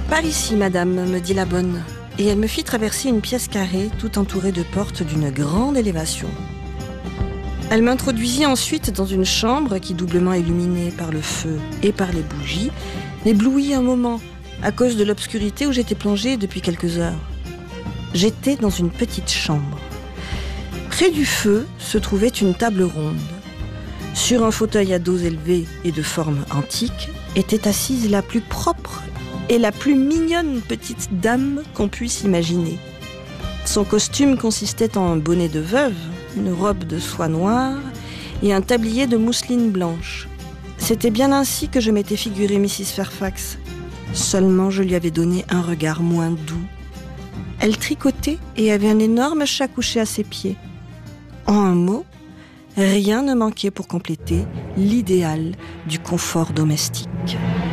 Par ici, madame, me dit la bonne, et elle me fit traverser une pièce carrée tout entourée de portes d'une grande élévation. Elle m'introduisit ensuite dans une chambre qui, doublement illuminée par le feu et par les bougies, m'éblouit un moment à cause de l'obscurité où j'étais plongée depuis quelques heures. J'étais dans une petite chambre. Près du feu se trouvait une table ronde. Sur un fauteuil à dos élevé et de forme antique était assise la plus propre et la plus mignonne petite dame qu'on puisse imaginer. Son costume consistait en un bonnet de veuve, une robe de soie noire et un tablier de mousseline blanche. C'était bien ainsi que je m'étais figuré Mrs. Fairfax. Seulement je lui avais donné un regard moins doux. Elle tricotait et avait un énorme chat couché à ses pieds. En un mot, rien ne manquait pour compléter l'idéal du confort domestique.